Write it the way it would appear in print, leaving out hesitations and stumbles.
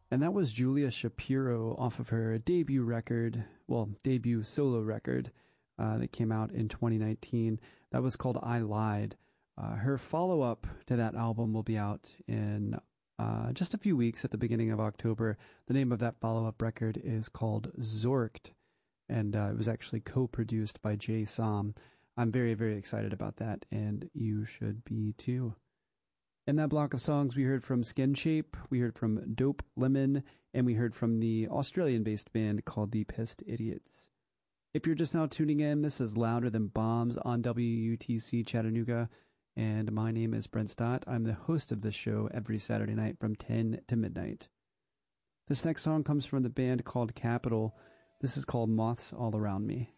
And that was Julia Shapiro off of her debut solo record that came out in 2019. That was called I Lied. Her follow-up to that album will be out in just a few weeks at the beginning of October. The name of that follow-up record is called Zorkt, and it was actually co-produced by Jay Som. I'm very, very excited about that, and you should be too. In that block of songs, we heard from Skin Shape, we heard from Dope Lemon, and we heard from the Australian-based band called the Pissed Idiots. If you're just now tuning in, this is Louder Than Bombs on WUTC Chattanooga, and my name is Brent Stott. I'm the host of this show every Saturday night from 10 to midnight. This next song comes from the band called Capital. This is called Moths All Around Me.